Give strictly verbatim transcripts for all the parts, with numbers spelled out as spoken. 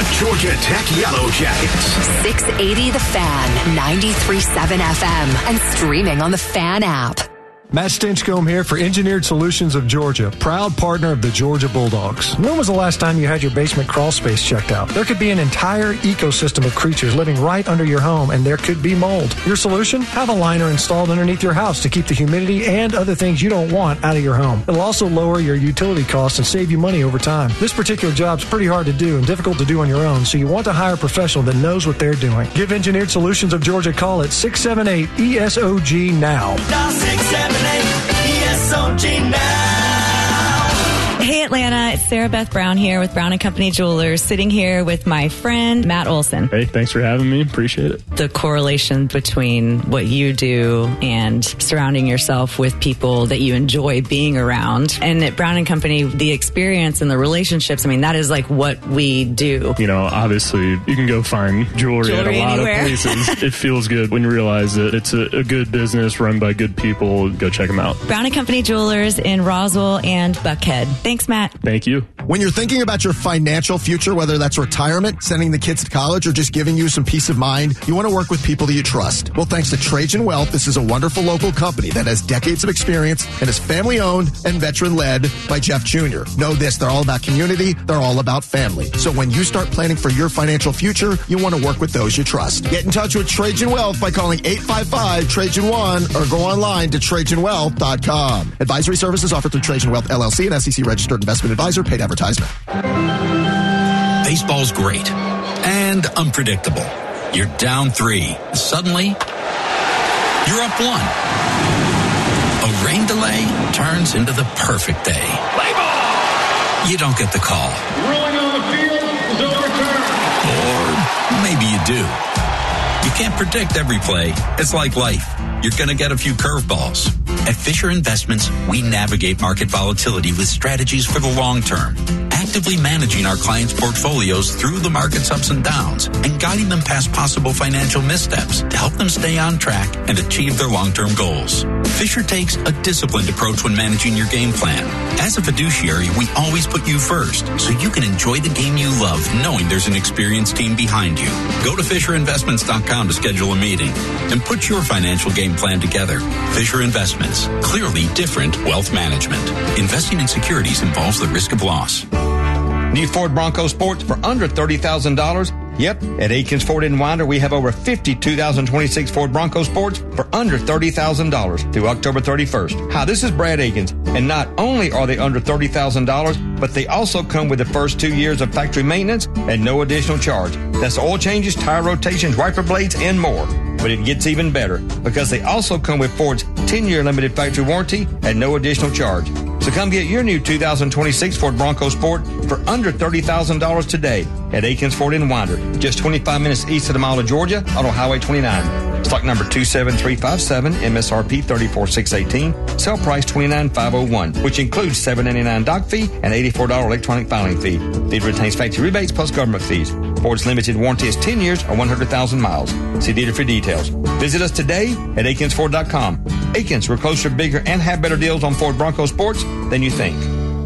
Georgia Tech Yellow Jackets. six eighty The Fan, ninety-three point seven F M, and streaming on the Fan app. Matt Stinchcomb here for Engineered Solutions of Georgia, proud partner of the Georgia Bulldogs. When was the last time you had your basement crawl space checked out? There could be an entire ecosystem of creatures living right under your home, and there could be mold. Your solution? Have a liner installed underneath your house to keep the humidity and other things you don't want out of your home. It'll also lower your utility costs and save you money over time. This particular job's pretty hard to do and difficult to do on your own, so you want to hire a professional that knows what they're doing. Give Engineered Solutions of Georgia a call at six seven eight E S O G now. six seven eight E S O G now. Hey Atlanta, it's Sarah Beth Brown here with Brown and Company Jewelers, sitting here with my friend Matt Olson. Hey, thanks for having me. Appreciate it. The correlation between what you do and surrounding yourself with people that you enjoy being around. And at Brown and Company, the experience and the relationships, I mean, that is like what we do. You know, obviously, you can go find jewelry, Jewelry at a lot anywhere. of places. It feels good when you realize that it's a, a good business run by good people. Go check them out. Brown and Company Jewelers in Roswell and Buckhead. Thanks, Matt. Thank you. When you're thinking about your financial future, whether that's retirement, sending the kids to college, or just giving you some peace of mind, you want to work with people that you trust. Well, thanks to Trajan Wealth, this is a wonderful local company that has decades of experience and is family-owned and veteran-led by Jeff Junior Know this, they're all about community, they're all about family. So when you start planning for your financial future, you want to work with those you trust. Get in touch with Trajan Wealth by calling eight five five, Trajan one or go online to Trajan Wealth dot com. Advisory services offered through Trajan Wealth, L L C, an S E C-registered investment advisor, paid advertisement. Baseball's great and unpredictable. You're down three. Suddenly, you're up one. A rain delay turns into the perfect day. Play ball! You don't get the call. Ruling on the field is overturned. Or maybe you do. You can't predict every play. It's like life. You're going to get a few curveballs. At Fisher Investments, we navigate market volatility with strategies for the long term, actively managing our clients' portfolios through the market's ups and downs and guiding them past possible financial missteps to help them stay on track and achieve their long-term goals. Fisher takes a disciplined approach when managing your game plan. As a fiduciary, we always put you first so you can enjoy the game you love knowing there's an experienced team behind you. Go to Fisher Investments dot com to schedule a meeting and put your financial game plan together. Fisher Investments. Clearly different wealth management. Investing in securities involves the risk of loss. New Ford Bronco Sports for under thirty thousand dollars. Yep, at Aikens Ford in Winder, we have over fifty two thousand twenty-six Ford Bronco Sports for under thirty thousand dollars through October thirty-first. Hi, this is Brad Aikens, and not only are they under thirty thousand dollars, but they also come with the first two years of factory maintenance at no additional charge. That's oil changes, tire rotations, wiper blades, and more. But it gets even better because they also come with Ford's ten-year limited factory warranty at no additional charge. So come get your new two thousand twenty-six Ford Bronco Sport for under thirty thousand dollars today at Aikens Ford in Winder, just twenty-five minutes east of the Mall of Georgia on Highway twenty-nine. Stock number two seven three five seven, M S R P thirty-four thousand six hundred eighteen, sell price twenty-nine thousand five hundred one, which includes seven dollars and ninety-nine cents dock fee and eighty-four dollars electronic filing fee. Dealer retains factory rebates plus government fees. Ford's limited warranty is ten years or one hundred thousand miles. See dealer for details. Visit us today at Aikens Ford dot com. Aikens, we're closer, bigger, and have better deals on Ford Bronco Sports than you think.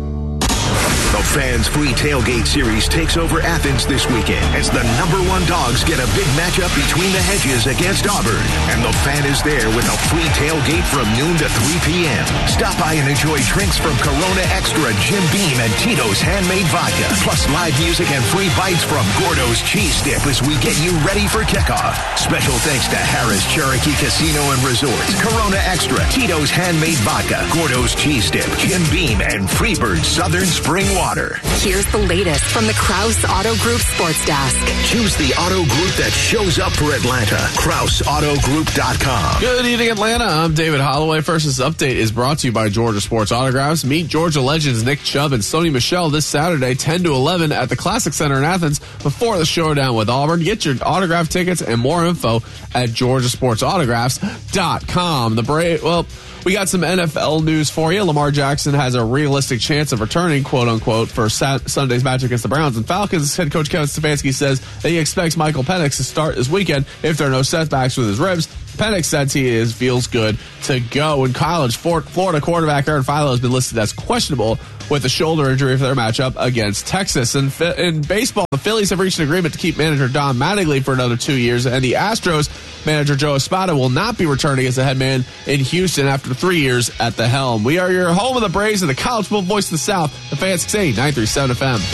The Fans Free Tailgate Series takes over Athens this weekend as the number one dogs get a big matchup between the Hedges against Auburn. And the Fan is there with a free tailgate from noon to three p.m. Stop by and enjoy drinks from Corona Extra, Jim Beam, and Tito's Handmade Vodka. Plus live music and free bites from Gordo's Cheese Dip as we get you ready for kickoff. Special thanks to Harris Cherokee Casino and Resorts, Corona Extra, Tito's Handmade Vodka, Gordo's Cheese Dip, Jim Beam, and Freebird Southern Spring Water. Here's the latest from the Krause Auto Group Sports Desk. Choose the auto group that shows up for Atlanta. Krause Auto Group dot com. Good evening, Atlanta. I'm David Holloway. First, this update is brought to you by Georgia Sports Autographs. Meet Georgia legends Nick Chubb and Sony Michel this Saturday, ten to eleven at the Classic Center in Athens before the showdown with Auburn. Get your autograph tickets and more info at Georgia Sports Autographs dot com. The Brave, well, we got some N F L news for you. Lamar Jackson has a realistic chance of returning, quote unquote, for Sat- Sunday's match against the Browns and Falcons. Head coach Kevin Stefanski says that he expects Michael Penix to start this weekend if there are no setbacks with his ribs. Penix says he is feels good to go. In college, Florida quarterback Aaron Philo has been listed as questionable with a shoulder injury for their matchup against Texas. And in baseball, the Phillies have reached an agreement to keep manager Don Mattingly for another two years, and the Astros manager Joe Espada will not be returning as the head man in Houston after three years at the helm. We are your home of the Braves and the college football voice of the South, the Fan six eighty, nine thirty-seven F M.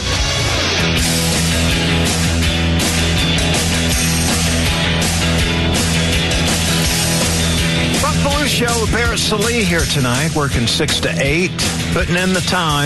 Show with Barrett Sallee here tonight, working six to eight, putting in the time.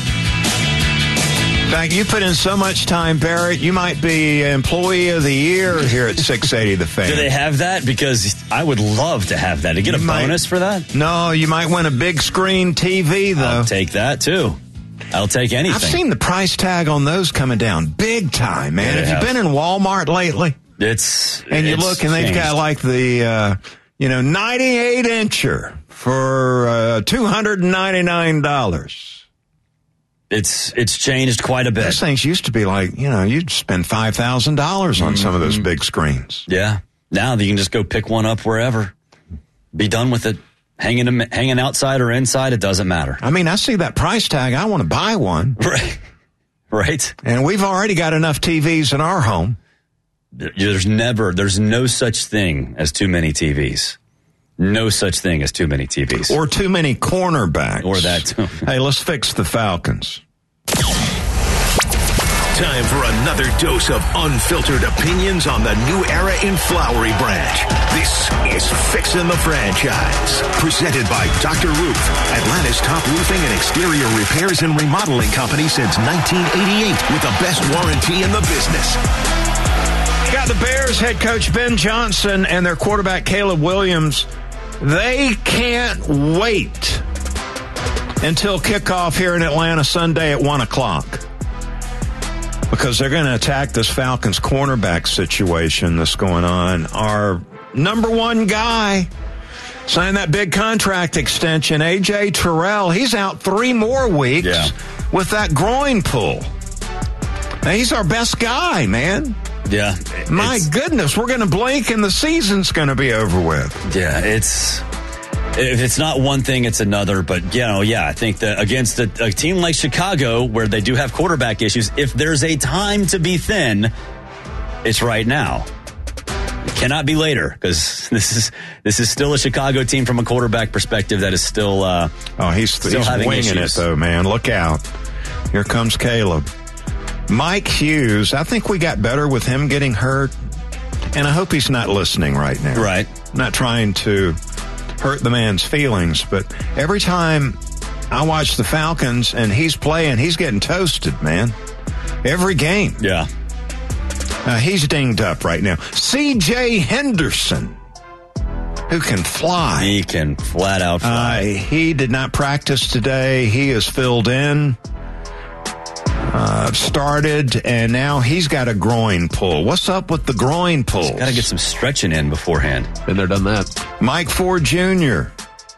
In fact, you put in so much time, Barrett, you might be Employee of the Year here at six eighty The Fan. Do they have that? Because I would love to have that. To get you a might, bonus for that? No, you might win a big screen T V, though. I'll take that, too. I'll take anything. I've seen the price tag on those coming down big time, man. Yeah, have, have you been in Walmart lately? It's And you it's look, and changed. they've got like the... Uh, You know, ninety-eight incher for uh, two hundred ninety-nine dollars. It's it's changed quite a bit. Those things used to be like, you know, you'd spend five thousand dollars on mm-hmm. some of those big screens. Yeah. Now you can just go pick one up wherever. Be done with it. Hanging, hanging outside or inside, it doesn't matter. I mean, I see that price tag. I want to buy one. Right. Right. And we've already got enough T Vs in our home. There's never, there's no such thing as too many T Vs. No such thing as too many T Vs. Or too many cornerbacks. Or that too. Hey, let's fix the Falcons. Time for another dose of unfiltered opinions on the new era in Flowery Branch. This is Fixin' the Franchise. Presented by Doctor Roof, Atlanta's top roofing and exterior repairs and remodeling company since nineteen eighty-eight with the best warranty in the business. Got the Bears head coach Ben Johnson and their quarterback Caleb Williams. They can't wait until kickoff here in Atlanta Sunday at one o'clock. Because they're going to attack this Falcons cornerback situation that's going on. Our number one guy signed that big contract extension, A J Terrell. He's out three more weeks yeah. with that groin pull. Now, he's our best guy, man. Yeah. My goodness, we're going to blink and the season's going to be over with. Yeah, it's... If it's not one thing, it's another. But, you know, yeah, I think that against a, a team like Chicago, where they do have quarterback issues, if there's a time to be thin, it's right now. It cannot be later, because this is this is still a Chicago team from a quarterback perspective that is still uh, oh, he's, still he's having winging issues. it, though, man. Look out. Here comes Caleb. Mike Hughes, I think we got better with him getting hurt, and I hope he's not listening right now. Right. I'm not trying to hurt the man's feelings, but every time I watch the Falcons and he's playing, he's getting toasted, man. Every game. Yeah. Uh, he's dinged up right now. C J Henderson, who can fly. He can flat out fly. Uh, he did not practice today. He is filled in. Uh, started, and now he's got a groin pull. What's up with the groin pull? Got to get some stretching in beforehand. Been there, done that. Mike Ford Junior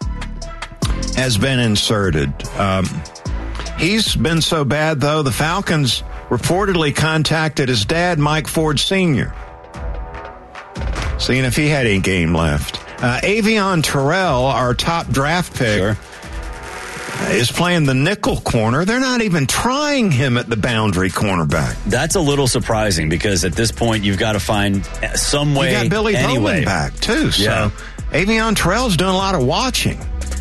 has been inserted. Um, he's been so bad, though, the Falcons reportedly contacted his dad, Mike Ford Senior, seeing if he had any game left. Uh, Avion Terrell, our top draft pick, sure. is playing the nickel corner. They're not even trying him at the boundary cornerback. That's a little surprising, because at this point you've got to find some way. You got Billy anyway. Bowman back too. So yeah. Avion Terrell's doing a lot of watching.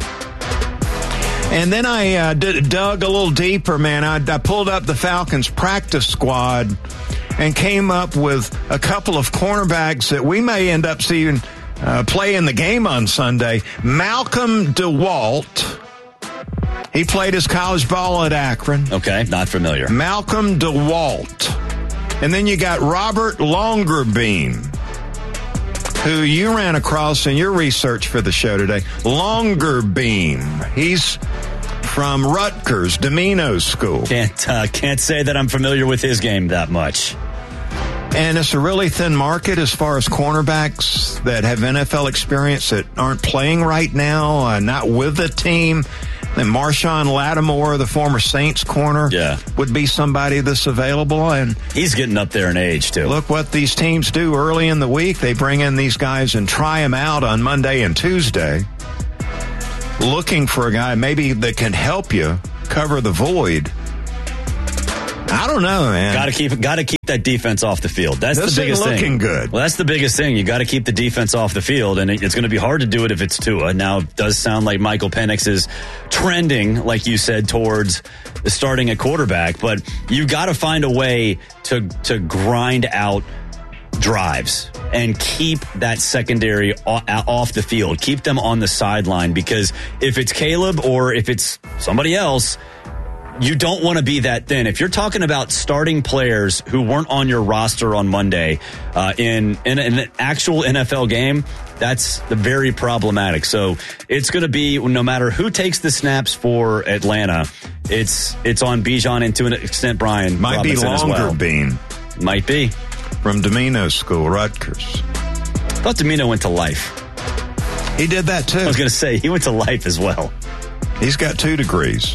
And then I uh, did, dug a little deeper, man. I, I pulled up the Falcons practice squad and came up with a couple of cornerbacks that we may end up seeing uh, play in the game on Sunday. Malcolm DeWalt. He played his college ball at Akron. Okay, not familiar. Malcolm DeWalt. And then you got Robert Longerbeam, who you ran across in your research for the show today. Longerbeam. He's from Rutgers, Domino's school. Can't uh, can't say that I'm familiar with his game that much. And it's a really thin market as far as cornerbacks that have N F L experience that aren't playing right now, uh, not with the team. Then Marshawn Lattimore, the former Saints corner, yeah. would be somebody that's available. And he's getting up there in age, too. Look what these teams do early in the week. They bring in these guys and try them out on Monday and Tuesday, looking for a guy maybe that can help you cover the void. I don't know, man. Got to keep, got to keep that defense off the field. That's this the biggest ain't looking thing. good. Well, that's the biggest thing. You got to keep the defense off the field, and it's going to be hard to do it if it's Tua. Now, it does sound like Michael Penix is trending, like you said, towards starting at quarterback, but you got to find a way to to grind out drives and keep that secondary off the field. Keep them on the sideline, because if it's Caleb or if it's somebody else, you don't want to be that thin. If you're talking about starting players who weren't on your roster on Monday uh, in, in, in an actual N F L game, that's very problematic. So it's going to be, no matter who takes the snaps for Atlanta, it's it's on Bijan, and to an extent, Brian Might Robinson be as longer well. bean. Might be. From Domino School, Rutgers. I thought Domino went to Life. He did that too. I was going to say, he went to Life as well. He's got two degrees.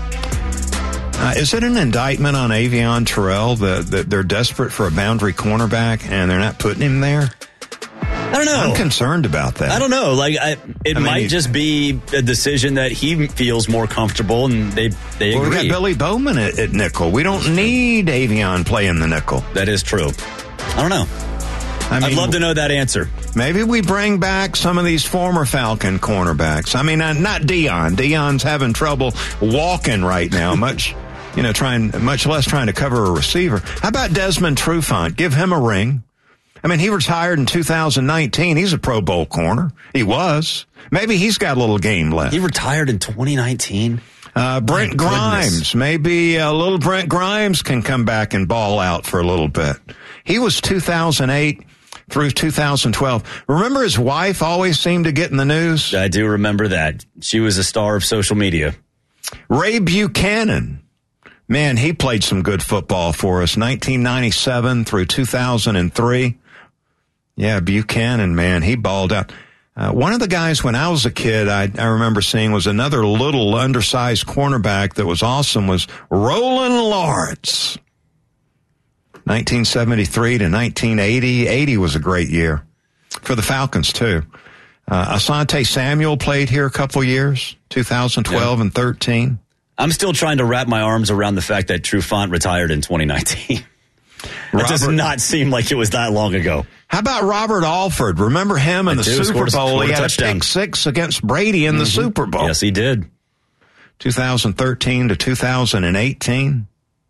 Uh, is it an indictment on Avion Terrell that, that they're desperate for a boundary cornerback and they're not putting him there? I don't know. I'm concerned about that. I don't know. Like, I, it I mean, might he, just be a decision that he feels more comfortable, and they they well, agree. We got Billy Bowman at, at nickel. We don't need Avion playing the nickel. That is true. I don't know. I mean, I'd love to know that answer. Maybe we bring back some of these former Falcon cornerbacks. I mean, uh, not Dion. Dion's having trouble walking right now. Much. You know, trying much less trying to cover a receiver. How about Desmond Trufant? Give him a ring. I mean, he retired in two thousand nineteen. He's a Pro Bowl corner. He was. Maybe he's got a little game left. He retired in twenty nineteen. Uh, Brent My Grimes. Goodness. Maybe a little Brent Grimes can come back and ball out for a little bit. He was two thousand eight through two thousand twelve. Remember his wife always seemed to get in the news? I do remember that. She was a star of social media. Ray Buchanan. Man, he played some good football for us. nineteen ninety-seven through two thousand three. Yeah, Buchanan, man, he balled out. Uh, one of the guys when I was a kid I, I remember seeing was another little undersized cornerback that was awesome was Roland Lawrence. nineteen seventy-three to nineteen eighty. eighty was a great year for the Falcons, too. Uh, Asante Samuel played here a couple years, two thousand twelve yeah. and thirteen. I'm still trying to wrap my arms around the fact that Trufant retired in twenty nineteen. That does not seem like it was that long ago. How about Robert Alford? Remember him in I the do, Super Bowl? He had a pick six against Brady in mm-hmm. the Super Bowl. Yes, he did. twenty thirteen to two thousand eighteen.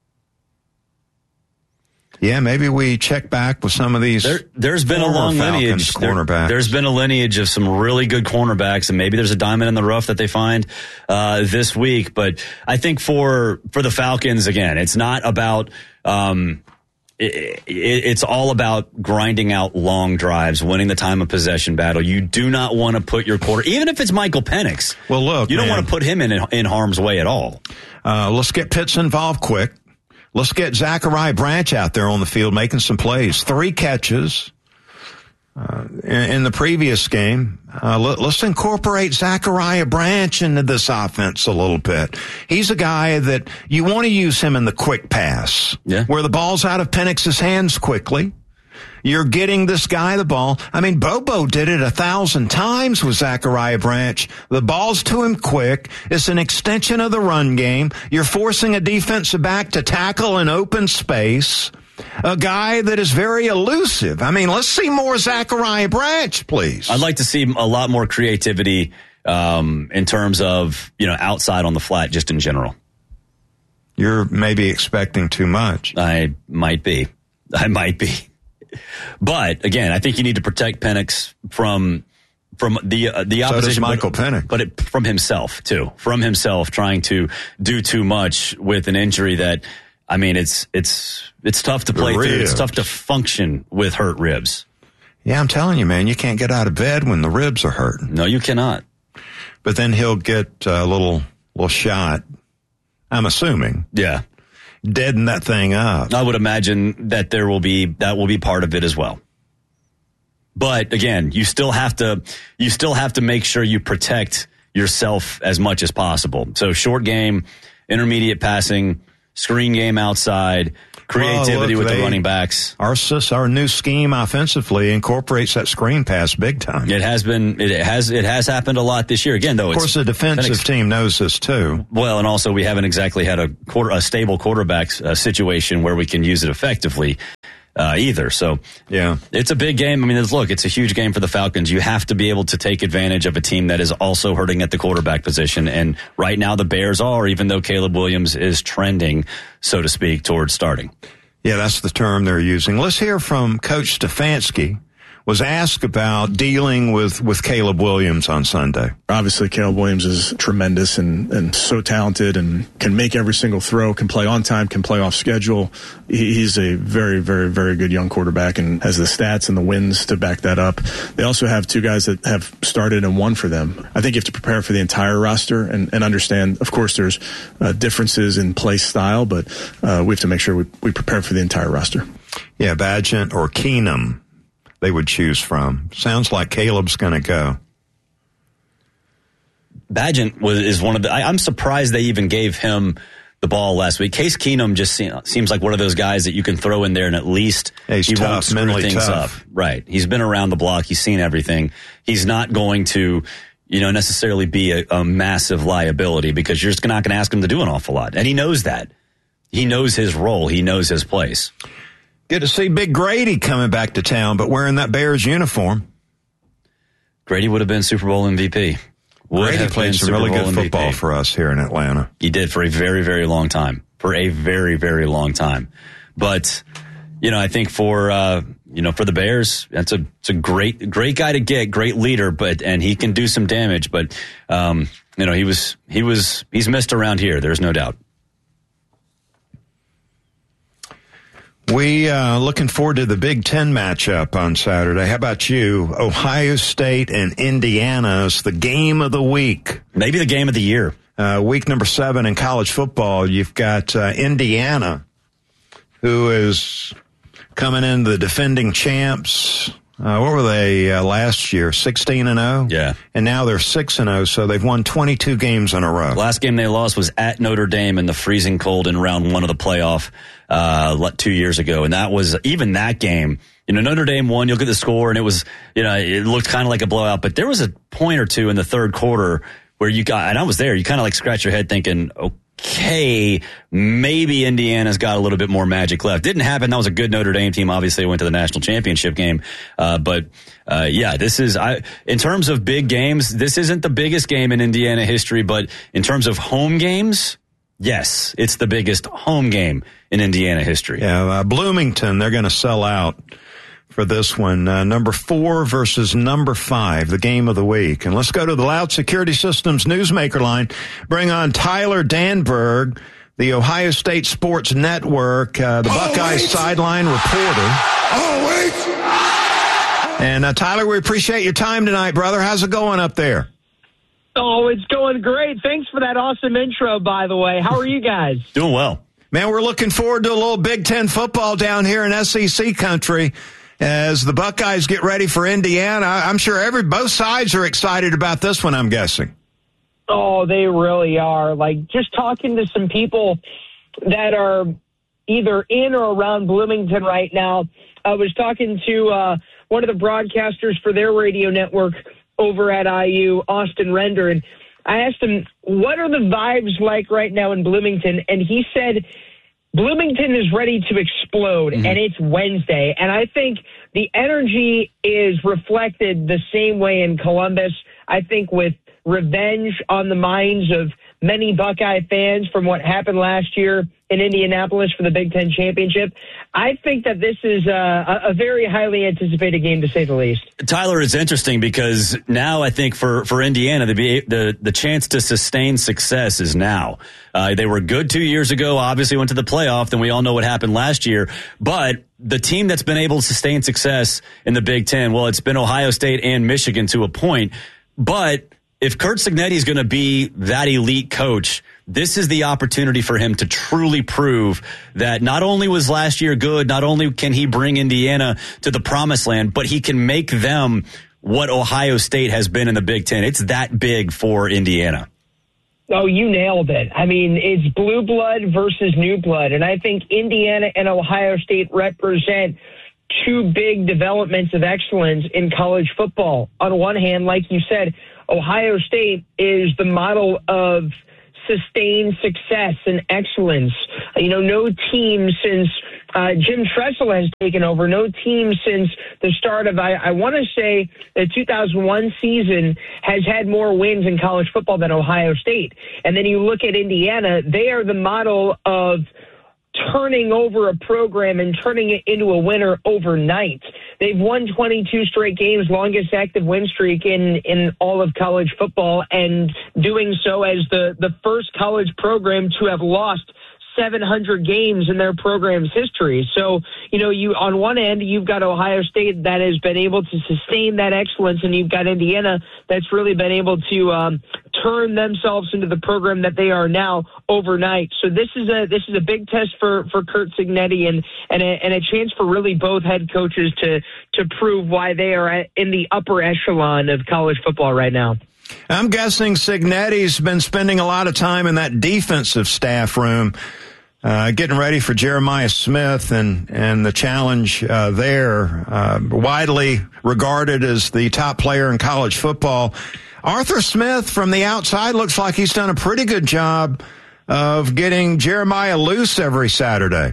Yeah, maybe we check back with some of these. There, there's been a long lineage. There, there's been a lineage of some really good cornerbacks, and maybe there's a diamond in the rough that they find uh, this week. But I think for for the Falcons, again, it's not about. Um, it, it, it's all about grinding out long drives, winning the time of possession battle. You do not want to put your quarter, even if it's Michael Penix. Well, look, you don't man, want to put him in in harm's way at all. Uh, let's get Pitts involved quick. Let's get Zachariah Branch out there on the field making some plays. Three catches uh, in, in the previous game. Uh, let, let's incorporate Zachariah Branch into this offense a little bit. He's a guy that you want to use him in the quick pass, yeah. where the ball's out of Penix's hands quickly. You're getting this guy the ball. I mean, Bobo did it a thousand times with Zachariah Branch. The ball's to him quick. It's an extension of the run game. You're forcing a defensive back to tackle in open space. A guy that is very elusive. I mean, let's see more Zachariah Branch, please. I'd like to see a lot more creativity um, in terms of, you know, outside on the flat, just in general. You're maybe expecting too much. I might be. I might be. But again, I think you need to protect Penix from from the uh, the opposition. So does Michael but, Penix, but it, from himself too. From himself, trying to do too much with an injury that, I mean, it's it's it's tough to play through. It's tough to function with hurt ribs. Yeah, I'm telling you, man, you can't get out of bed when the ribs are hurting. No, you cannot. But then he'll get a little little shot. I'm assuming. Yeah. Deaden that thing up. I would imagine that there will be that will be part of it as well. But again, you still have to you still have to make sure you protect yourself as much as possible. So short game, intermediate passing, screen game outside. creativity well, look, with they, the running backs. Our our new scheme offensively incorporates that screen pass big time. It has been. It has. It has happened a lot this year. Again, though, of course, the defensive ex- team knows this too. Well, and also we haven't exactly had a quarter, a stable quarterback uh, situation where we can use it effectively. Uh, either. So, yeah, it's a big game. I mean, it's, look, it's a huge game for the Falcons. You have to be able to take advantage of a team that is also hurting at the quarterback position. And right now the Bears are, even though Caleb Williams is trending, so to speak, towards starting. Yeah, that's the term they're using. Let's hear from Coach Stefanski. Was asked about dealing with, with Caleb Williams on Sunday. Obviously, Caleb Williams is tremendous and, and so talented and can make every single throw, can play on time, can play off schedule. He, he's a very, very, very good young quarterback and has the stats and the wins to back that up. They also have two guys that have started and won for them. I think you have to prepare for the entire roster and, and understand, of course, there's uh, differences in play style, but uh, we have to make sure we, we prepare for the entire roster. Yeah, Bagent or Keenum they would choose from. Sounds like Caleb's going to go. Bagent was is one of the. I, I'm surprised they even gave him the ball last week. Case Keenum just seem, seems like one of those guys that you can throw in there and at least He's he tough, won't screw mentally things tough. up. Right. He's been around the block. He's seen everything. He's not going to, you know, necessarily be a, a massive liability because you're just not going to ask him to do an awful lot, and he knows that. He knows his role. He knows his place. Good to see Big Grady coming back to town, but wearing that Bears uniform. Grady would have been Super Bowl M V P. Would Grady have played some Super really Bowl good football M V P. for us here in Atlanta. He did for a very, very long time. For a very, very long time. But, you know, I think for, uh, you know, for the Bears, that's a, it's a great, great guy to get, great leader, but, and he can do some damage, but, um, you know, he was, he was, he's missed around here. There's no doubt. We uh looking forward to the Big Ten matchup on Saturday. How about you? Ohio State and Indiana is the game of the week. Maybe the game of the year. Uh, week number seven in college football. You've got uh, Indiana, who is coming in the defending champs. Uh, what were they uh, last year? sixteen and oh? Yeah. And now they're six and oh, so they've won twenty-two games in a row. Last game they lost was at Notre Dame in the freezing cold in round one of the playoff uh, two years ago. And that was, even that game, you know, Notre Dame won, you look at the score, and it was, you know, it looked kind of like a blowout. But there was a point or two in the third quarter where you got, and I was there, you kind of like scratch your head thinking, okay, maybe Indiana's got a little bit more magic left. Didn't happen. That was a good Notre Dame team. Obviously, they went to the national championship game. Uh, but, uh, yeah, this is, I, in terms of big games, this isn't the biggest game in Indiana history, but in terms of home games, yes, it's the biggest home game in Indiana history. Yeah, uh, Bloomington, they're going to sell out for this one. Uh, number four versus number five, the game of the week. And let's go to the Loud Security Systems Newsmaker line. Bring on Tyler Danberg, the Ohio State Sports Network, uh, the oh, Buckeyes wait. sideline reporter. Oh, wait! And uh, Tyler, we appreciate your time tonight, brother. How's it going up there? Oh, it's going great. Thanks for that awesome intro, by the way. How are you guys? Doing well. Man, we're looking forward to a little Big Ten football down here in S E C country as the Buckeyes get ready for Indiana. I'm sure every both sides are excited about this one, I'm guessing. Oh, they really are. Like, just talking to some people that are either in or around Bloomington right now. I was talking to uh, one of the broadcasters for their radio network over at I U, Austin Render, and I asked him, what are the vibes like right now in Bloomington? And he said, Bloomington is ready to explode, mm-hmm. and it's Wednesday. And I think the energy is reflected the same way in Columbus. I think with revenge on the minds of many Buckeye fans from what happened last year in Indianapolis for the Big Ten Championship. I think that this is a, a very highly anticipated game, to say the least. Tyler, it's interesting because now I think for, for Indiana, the, the the chance to sustain success is now. Uh, they were good two years ago, obviously went to the playoff, then we all know what happened last year. But the team that's been able to sustain success in the Big Ten, well, it's been Ohio State and Michigan to a point. But if Curt Cignetti is going to be that elite coach, this is the opportunity for him to truly prove that not only was last year good, not only can he bring Indiana to the promised land, but he can make them what Ohio State has been in the Big Ten. It's that big for Indiana. Oh, you nailed it. I mean, it's blue blood versus new blood. And I think Indiana and Ohio State represent two big developments of excellence in college football. On one hand, like you said, Ohio State is the model of sustained success and excellence. You know, no team since uh, Jim Tressel has taken over, no team since the start of, I, I want to say, the two thousand one season has had more wins in college football than Ohio State. And then you look at Indiana, they are the model of turning over a program and turning it into a winner overnight. They've won twenty-two straight games, longest active win streak in, in all of college football, and doing so as the, the first college program to have lost seven hundred games in their program's history. So, you know, you on one end, you've got Ohio State that has been able to sustain that excellence, and you've got Indiana that's really been able to um, turn themselves into the program that they are now overnight. So this is a this is a big test for, for Curt Cignetti and and a, and a chance for really both head coaches to to prove why they are in the upper echelon of college football right now. I'm guessing Cignetti's been spending a lot of time in that defensive staff room, uh, getting ready for Jeremiah Smith and, and the challenge uh, there, uh, widely regarded as the top player in college football. Arthur Smith, from the outside, looks like he's done a pretty good job of getting Jeremiah loose every Saturday.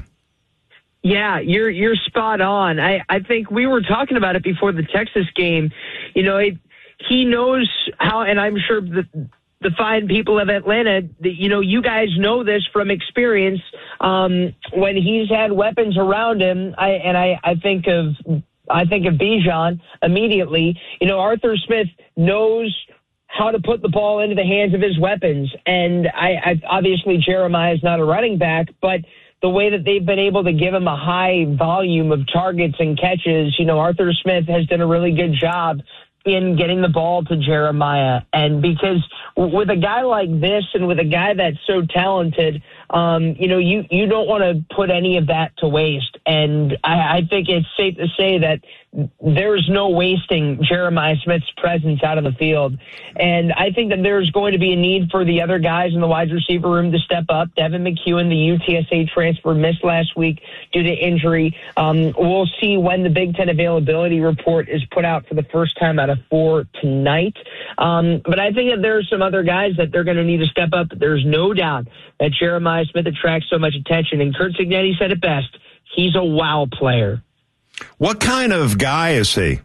Yeah, you're you're spot on. I, I think we were talking about it before the Texas game. You know, it, he knows how, and I'm sure the, the fine people of Atlanta, the, you know, you guys know this from experience. Um, when he's had weapons around him, I, and I, I think of I think of Bijan immediately. You know, Arthur Smith knows how to put the ball into the hands of his weapons, and I, I obviously Jeremiah is not a running back, but the way that they've been able to give him a high volume of targets and catches, you know, Arthur Smith has done a really good job in getting the ball to Jeremiah. And because with a guy like this and with a guy that's so talented, um, you know, you, you don't want to put any of that to waste. And I, I think it's safe to say that there's no wasting Jeremiah Smith's presence out of the field. And I think that there's going to be a need for the other guys in the wide receiver room to step up. Devin McEwen, the U T S A transfer, missed last week due to injury. Um, we'll see when the Big Ten availability report is put out for the first time out of four tonight. Um, but I think that there are some other guys that they're going to need to step up. There's no doubt that Jeremiah Smith attracts so much attention. And Curt Cignetti said it best. He's a wow player. What kind of guy is he?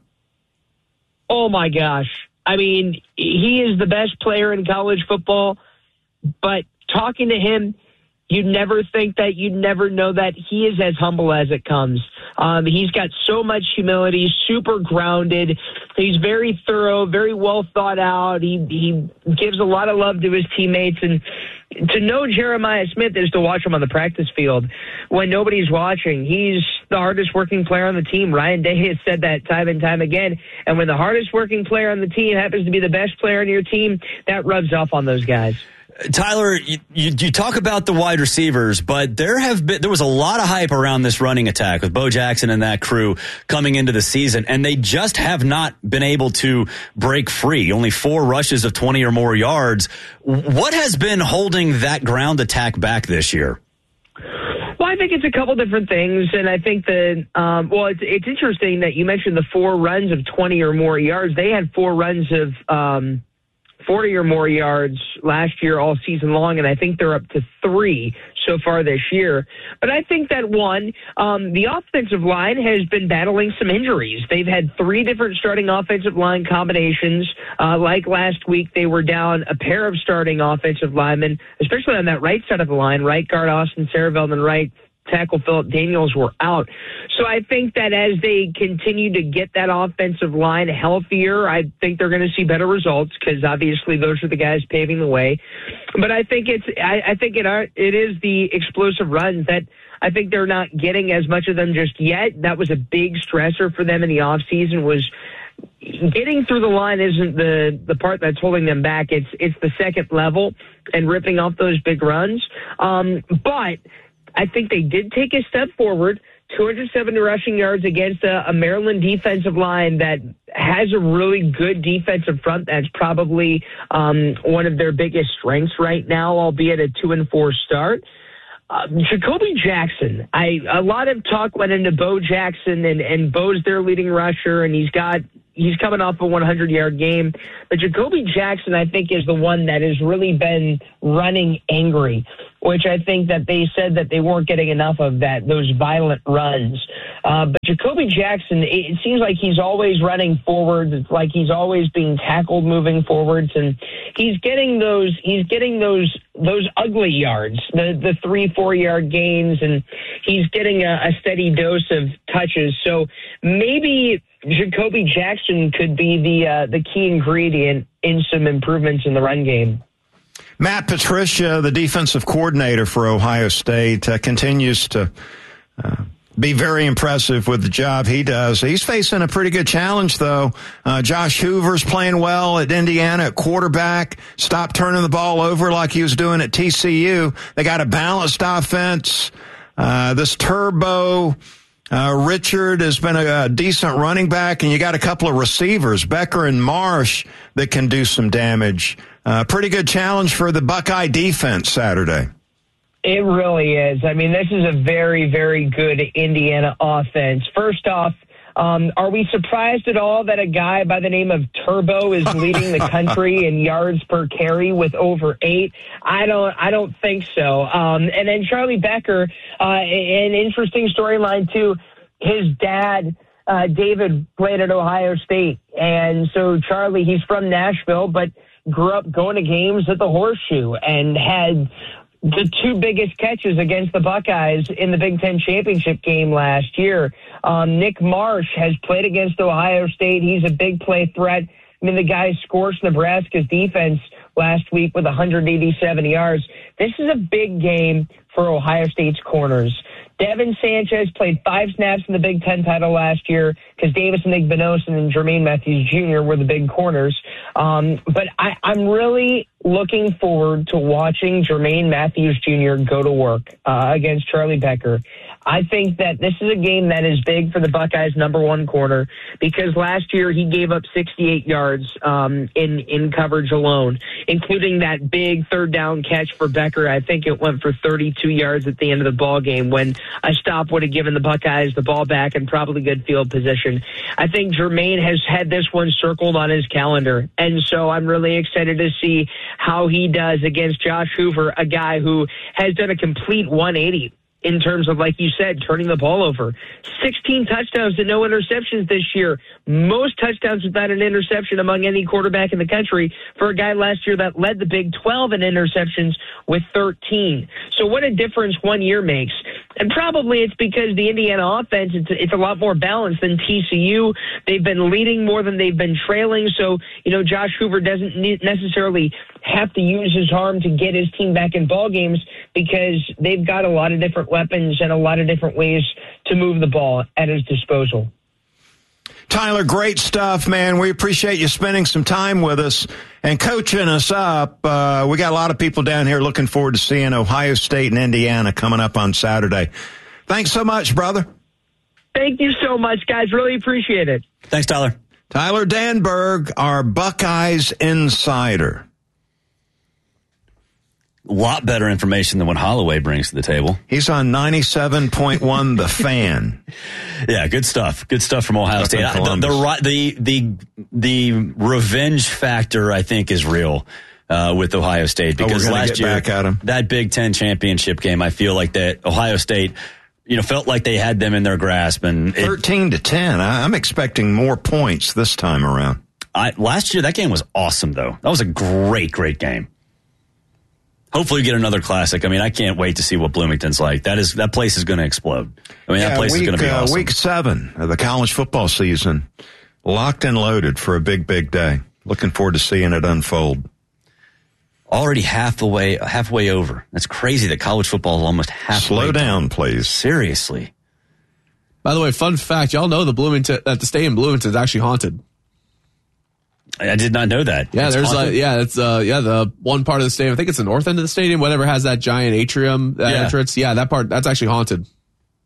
Oh, my gosh. I mean, he is the best player in college football, but talking to him, you'd never think that, you'd never know that. He is as humble as it comes. Um, he's got so much humility, super grounded. He's very thorough, very well thought out. He, he gives a lot of love to his teammates. And to know Jeremiah Smith is to watch him on the practice field when nobody's watching. He's the hardest working player on the team. Ryan Day has said that time and time again. And when the hardest working player on the team happens to be the best player on your team, that rubs off on those guys. Tyler, you, you, you talk about the wide receivers, but there have been there was a lot of hype around this running attack with Bo Jackson and that crew coming into the season, and they just have not been able to break free. Only four rushes of twenty or more yards. What has been holding that ground attack back this year? Well, I think it's a couple different things, and I think that, um, well, it's, it's interesting that you mentioned the four runs of twenty or more yards. They had four runs of um, forty or more yards last year all season long, and I think they're up to three so far this year. But I think that, one, um, the offensive line has been battling some injuries. They've had three different starting offensive line combinations. Uh, like last week, they were down a pair of starting offensive linemen, especially on that right side of the line. Right guard Austin Sareveld and right tackle Philip Daniels were out. So I think that as they continue to get that offensive line healthier, I think they're going to see better results because obviously those are the guys paving the way. But I think it's I, I think it are it is the explosive runs that I think they're not getting as much of them just yet. That was a big stressor for them in the offseason was getting through the line isn't the, the part that's holding them back. It's it's the second level and ripping off those big runs. Um, but I think they did take a step forward two hundred seventy rushing yards against a, a Maryland defensive line that has a really good defensive front. That's probably um, one of their biggest strengths right now, albeit a two and four start. Uh, Jacoby Jackson, I a lot of talk went into Bo Jackson, and, and Bo's their leading rusher, and he's got he's coming off a hundred-yard game. But Jacoby Jackson, I think, is the one that has really been running angry, which I think that they said that they weren't getting enough of that, those violent runs. Uh, but Jacoby Jackson, it, it seems like he's always running forwards. It's like he's always being tackled moving forwards, and he's getting those he's getting those those ugly yards, the the three, four yard gains, and he's getting a, a steady dose of touches. So maybe Jacoby Jackson could be the uh, the key ingredient in some improvements in the run game. Matt Patricia, the defensive coordinator for Ohio State, uh, continues to uh, be very impressive with the job he does. He's facing a pretty good challenge, though. Uh, Josh Hoover's playing well at Indiana at quarterback. Stopped turning the ball over like he was doing at T C U. They got a balanced offense. Uh, this Turbo uh, Richard has been a, a decent running back, and you got a couple of receivers, Becker and Marsh, that can do some damage. Uh, pretty good challenge for the Buckeye defense Saturday. It really is. I mean, this is a very, very good Indiana offense. First off, um, are we surprised at all that a guy by the name of Turbo is leading the country in yards per carry with over eight? I don't, I don't think so. Um, and then Charlie Becker, uh, an interesting storyline too. His dad, uh, David, played at Ohio State, and so Charlie, he's from Nashville, but grew up going to games at the Horseshoe and had the two biggest catches against the Buckeyes in the Big Ten championship game last year. Um, Nick Marsh has played against Ohio State. He's a big play threat. I mean, the guy scorched Nebraska's defense last week with one hundred eighty-seven yards. This is a big game for Ohio State's corners. Devin Sanchez played five snaps in the Big Ten title last year because Davis Igbinosun and Jermaine Matthews Junior were the big corners. Um, but I, I'm really looking forward to watching Jermaine Matthews Junior go to work uh, against Charlie Becker. I think that this is a game that is big for the Buckeyes' number one corner because last year he gave up sixty-eight yards um, in, in coverage alone, including that big third down catch for Becker. I think it went for thirty-two yards at the end of the ball game when a stop would have given the Buckeyes the ball back and probably good field position. I think Jermaine has had this one circled on his calendar, and so I'm really excited to see how he does against Josh Hoover, a guy who has done a complete one eighty in terms of, like you said, turning the ball over. sixteen touchdowns and no interceptions this year. Most touchdowns without an interception among any quarterback in the country for a guy last year that led the Big twelve in interceptions with thirteen. So what a difference one year makes. And probably it's because the Indiana offense, it's, it's a lot more balanced than T C U. They've been leading more than they've been trailing. So, you know, Josh Hoover doesn't necessarily have to use his arm to get his team back in ball games because they've got a lot of different weapons and a lot of different ways to move the ball at his disposal. Tyler, great stuff, man. We appreciate you spending some time with us and coaching us up. Uh, we got a lot of people down here looking forward to seeing Ohio State and Indiana coming up on Saturday. Thanks so much, brother. Thank you so much, guys. Really appreciate it. Thanks, Tyler. Tyler Danberg, our Buckeyes insider. A lot better information than what Holloway brings to the table. He's on ninety-seven point one The Fan. Yeah, good stuff. Good stuff from Ohio State. The, the, the, the, the revenge factor, I think, is real uh, with Ohio State. Because oh, last year, back at him. that Big Ten championship game, I feel like that Ohio State, you know, felt like they had them in their grasp. And it, thirteen to ten. I'm expecting more points this time around. I, last year, that game was awesome, though. That was a great, great game. Hopefully we get another classic. I mean, I can't wait to see what Bloomington's like. That is that place is going to explode. I mean, yeah, that place week, is going to be awesome. Uh, week seven of the college football season, locked and loaded for a big, big day. Looking forward to seeing it unfold. Already halfway, halfway over. That's crazy that college football is almost halfway. Slow down, please. Seriously. By the way, fun fact, y'all know the Bloomington that the stadium in Bloomington is actually haunted. I did not know that. Yeah, it's there's haunted? like yeah, it's uh yeah, the one part of the stadium, I think it's the north end of the stadium, whatever has that giant atrium, that yeah. entrance. Yeah, that part that's actually haunted.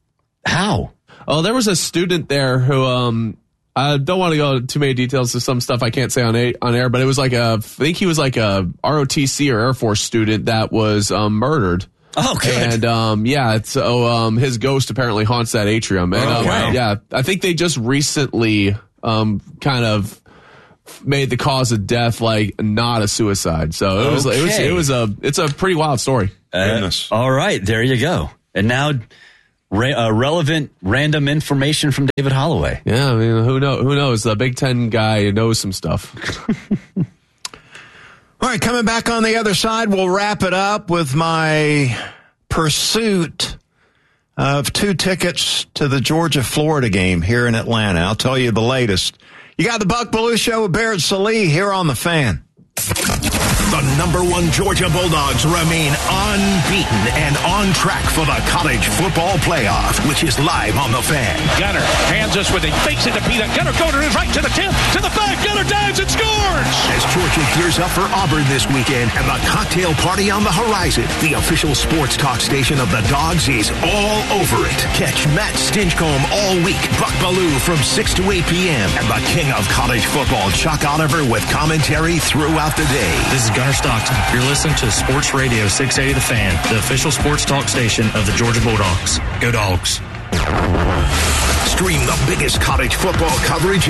How? Oh, there was a student there who, um, I don't want to go into too many details to some stuff I can't say on a, on air, but it was like a, I think he was like a R O T C or Air Force student that was um, murdered. Oh, good. And, um, yeah, so, um, his ghost apparently haunts that atrium. And, oh, um, wow. yeah, I think they just recently, um, kind of made the cause of death, like, not a suicide. So it was, okay. it was, it was a, it's a pretty wild story. Uh, all right. There you go. And now, Re- uh, relevant random information from David Holloway. Yeah, I mean, who know? Who knows? The Big Ten guy knows some stuff. All right, coming back on the other side, we'll wrap it up with my pursuit of two tickets to the Georgia-Florida game here in Atlanta. I'll tell you the latest. You got the Buck Belue Show with Barrett Sallee here on The Fan. The number one Georgia Bulldogs remain unbeaten and on track for the college football playoff, which is live on The Fan. Gunner hands us with it, fakes it to Peter. Gunner going to his right to the ten, to the five. Gunner dives and scores! As Georgia gears up for Auburn this weekend and the cocktail party on the horizon, the official sports talk station of the Dogs is all over it. Catch Matt Stinchcomb all week, Buck Belue from six to eight p.m. and the king of college football, Chuck Oliver, with commentary throughout the day. This is Gunner Stockton. You're listening to Sports Radio six eighty The Fan, the official sports talk station of the Georgia Bulldogs. Go Dogs. Stream the biggest college football coverage